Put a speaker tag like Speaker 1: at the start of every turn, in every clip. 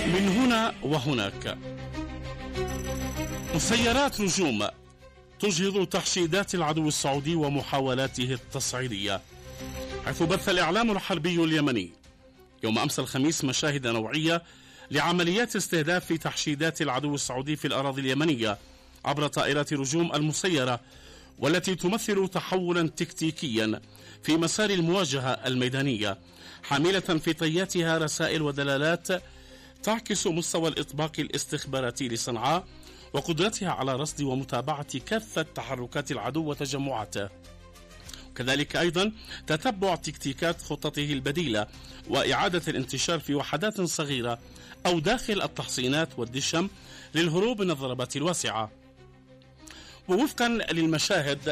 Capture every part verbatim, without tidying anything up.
Speaker 1: من هنا وهناك. مسيرات نجوم تجهض تحشيدات العدو السعودي ومحاولاته التصعيدية، حيث بث الإعلام الحربي اليمني يوم أمس الخميس مشاهد نوعية لعمليات استهداف في تحشيدات العدو السعودي في الأراضي اليمنية عبر طائرات رجوم المسيرة، والتي تمثل تحولا تكتيكيا في مسار المواجهة الميدانية، حاملة في طياتها رسائل ودلالات تعكس مستوى الإطباق الاستخباراتي لصنعاء وقدرتها على رصد ومتابعة كافة تحركات العدو وتجمعاته، وكذلك أيضا تتبع تكتيكات خططه البديلة وإعادة الانتشار في وحدات صغيرة أو داخل التحصينات والدشم للهروب من الضربات الواسعة. ووفقا للمشاهد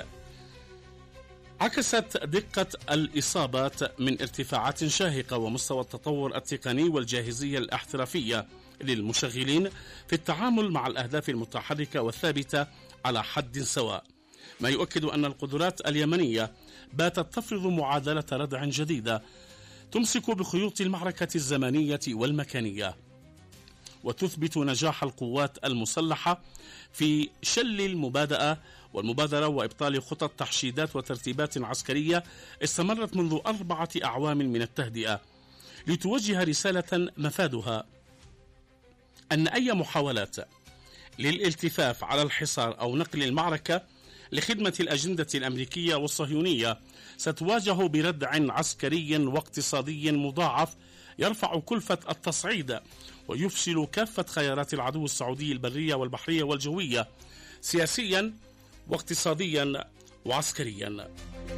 Speaker 1: عكست دقة الإصابات من ارتفاعات شاهقة ومستوى التطور التقني والجاهزية الاحترافية للمشغلين في التعامل مع الأهداف المتحركة والثابتة على حد سواء، ما يؤكد أن القدرات اليمنية باتت تفرض معادلة ردع جديدة تمسك بخيوط المعركة الزمنية والمكانية، وتثبت نجاح القوات المسلحة في شل المبادئة والمبادرة وإبطال خطط تحشيدات وترتيبات عسكرية استمرت منذ أربعة أعوام من التهدئة، لتوجه رسالة مفادها أن أي محاولات للالتفاف على الحصار أو نقل المعركة لخدمة الأجندة الأمريكية والصهيونية ستواجه بردع عسكري واقتصادي مضاعف يرفع كلفة التصعيد ويفشل كافة خيارات العدو السعودي البرية والبحرية والجوية سياسيا واقتصاديا وعسكريا.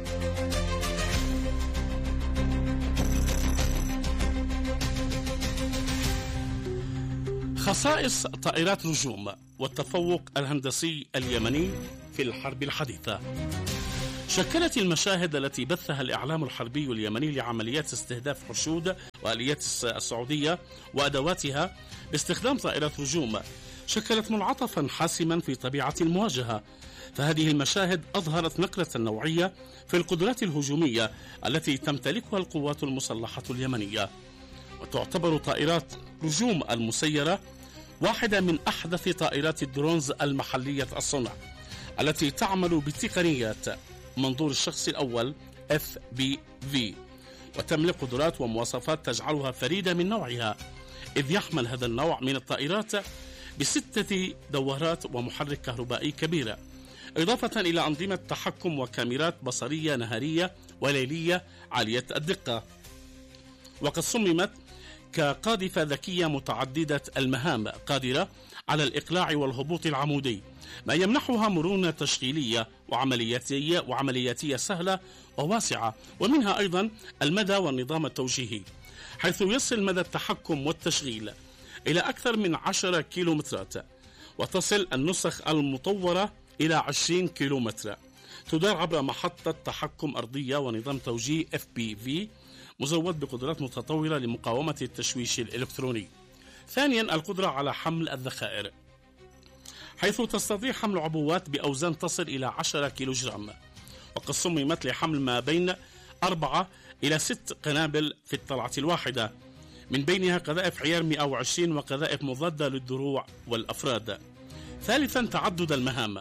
Speaker 1: خصائص طائرات رجوم والتفوق الهندسي اليمني في الحرب الحديثة. شكلت المشاهد التي بثها الإعلام الحربي اليمني لعمليات استهداف حشود وآليات السعودية وأدواتها باستخدام طائرات رجوم شكلت منعطفا حاسما في طبيعة المواجهة، فهذه المشاهد أظهرت نقلة نوعية في القدرات الهجومية التي تمتلكها القوات المسلحة اليمنية، وتعتبر طائرات رجوم المسيرة واحدة من أحدث طائرات الدرونز المحلية الصنع التي تعمل بتقنيات منظور الشخص الأول إف بي في، وتملك قدرات ومواصفات تجعلها فريدة من نوعها، إذ يحمل هذا النوع من الطائرات بستة دوارات ومحرك كهربائي كبيرة، إضافة إلى أنظمة تحكم وكاميرات بصرية نهارية وليلية عالية الدقة، وقد صممت كقاذفة ذكية متعددة المهام قادرة على الإقلاع والهبوط العمودي، ما يمنحها مرونة تشغيلية وعملياتية وعملياتية سهلة وواسعة، ومنها أيضا المدى والنظام التوجيهي، حيث يصل مدى التحكم والتشغيل إلى أكثر من عشرة كيلومترات، وتصل النسخ المطورة إلى عشرين كيلومتر. تدار عبر محطة تحكم أرضية ونظام توجيه إف بي في مزود بقدرات متطورة لمقاومة التشويش الإلكتروني. ثانيا القدرة على حمل الذخائر، حيث تستطيع حمل عبوات بأوزان تصل إلى عشرة كيلوغرام، وقد صممت لحمل ما بين أربعة إلى ست قنابل في الطلعة الواحدة، من بينها قذائف عيار مئة وعشرين وقذائف مضادة للدروع والأفراد. ثالثا تعدد المهام،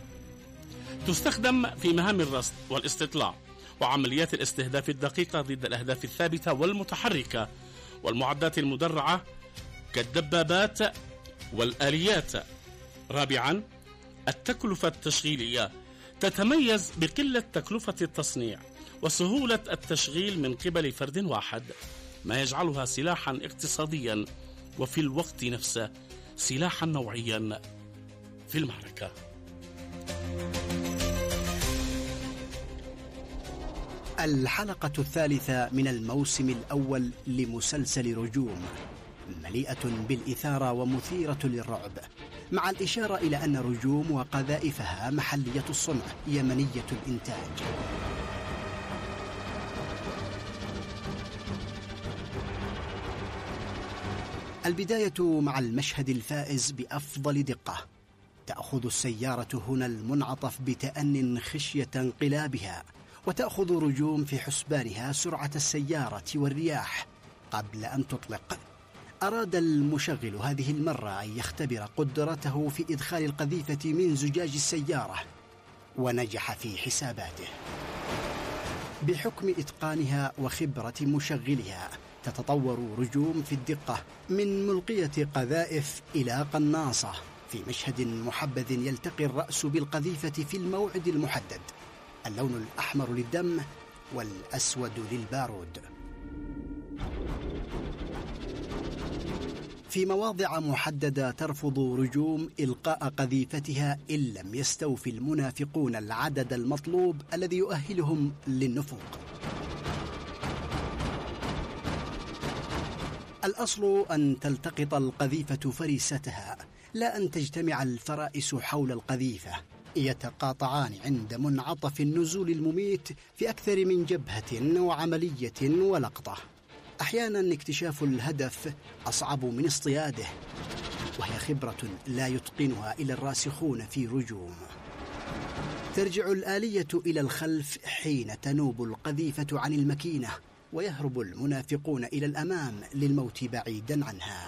Speaker 1: تستخدم في مهام الرصد والاستطلاع وعمليات الاستهداف الدقيقة ضد الأهداف الثابتة والمتحركة والمعدات المدرعة كالدبابات والآليات. رابعا التكلفة التشغيلية، تتميز بقلة تكلفة التصنيع وسهولة التشغيل من قبل فرد واحد، ما يجعلها سلاحا اقتصاديا وفي الوقت نفسه سلاحا نوعيا في المعركة.
Speaker 2: الحلقة الثالثة من الموسم الأول لمسلسل رجوم مليئة بالإثارة ومثيرة للرعب، مع الإشارة إلى أن رجوم وقذائفها محلية الصنع يمنية الإنتاج. البداية مع المشهد الفائز بأفضل دقة. تأخذ السيارة هنا المنعطف بتأن خشية انقلابها، وتأخذ رجوم في حسبانها سرعة السيارة والرياح قبل أن تطلق. أراد المشغل هذه المرة أن يختبر قدرته في إدخال القذيفة من زجاج السيارة، ونجح في حساباته. بحكم إتقانها وخبرة مشغلها تتطور رجوم في الدقة، من ملقية قذائف إلى قناصة، في مشهد محبذ يلتقي الرأس بالقذيفة في الموعد المحدد، اللون الأحمر للدم والأسود للبارود. في مواضع محددة ترفض رجوم إلقاء قذيفتها إن لم يستوفي المنافقون العدد المطلوب الذي يؤهلهم للنفوق. الأصل أن تلتقط القذيفة فريستها، لا أن تجتمع الفرائس حول القذيفة، يتقاطعان عند منعطف النزول المميت في أكثر من جبهة وعملية ولقطة. أحيانا اكتشاف الهدف أصعب من اصطياده، وهي خبرة لا يتقنها إلا الراسخون في رجوم. ترجع الآلية إلى الخلف حين تنوب القذيفة عن المكينة، ويهرب المنافقون إلى الأمام للموت بعيدا عنها.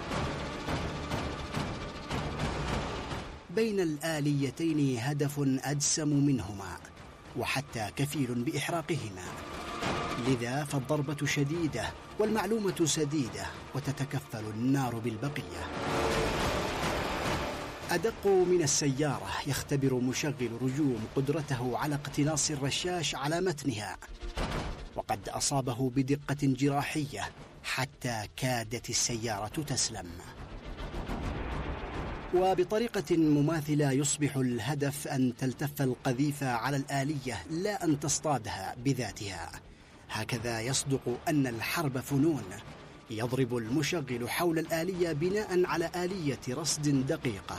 Speaker 2: بين الآليتين هدف أدسم منهما، وحتى كفيل بإحراقهما، لذا فالضربة شديدة والمعلومة سديدة، وتتكفل النار بالبقية. أدق من السيارة يختبر مشغل رجوم قدرته على اقتناص الرشاش على متنها، وقد أصابه بدقة جراحية حتى كادت السيارة تسلم. وبطريقة مماثلة يصبح الهدف أن تلتف القذيفة على الآلية لا أن تصطادها بذاتها. هكذا يصدق أن الحرب فنون، يضرب المشغل حول الآلية بناء على آلية رصد دقيقة.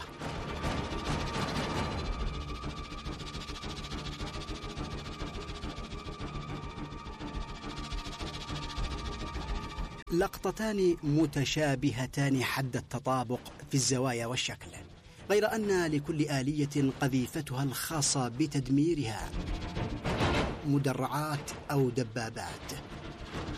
Speaker 2: لقطتان متشابهتان حد التطابق في الزوايا والشكل، غير أن لكل آلية قذيفتها الخاصة بتدميرها، مدرعات أو دبابات.